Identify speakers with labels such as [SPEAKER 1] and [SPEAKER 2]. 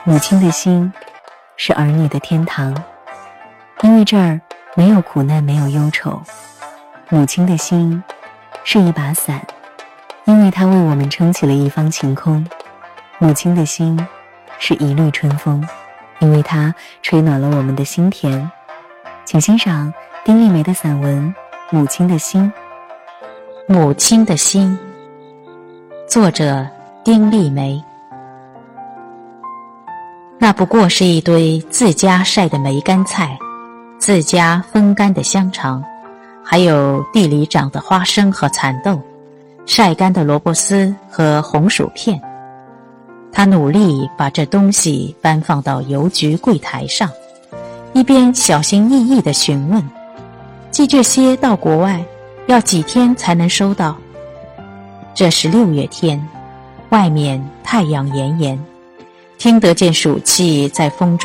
[SPEAKER 1] 母亲的心是儿女的天堂，因为这儿没有苦难，没有忧愁。母亲的心是一把伞，因为它为我们撑起了一方晴空。母亲的心是一缕春风，因为它吹暖了我们的心田。请欣赏丁立梅的散文《母亲的心》。
[SPEAKER 2] 母亲的心，作者丁立梅。那不过是一堆自家晒的梅干菜，自家风干的香肠，还有地里长的花生和蚕豆，晒干的萝卜丝和红薯片。他努力把这东西搬放到邮局柜台上，一边小心翼翼地询问，寄这些到国外要几天才能收到？这是6月天，外面太阳炎炎，听得见暑气在风中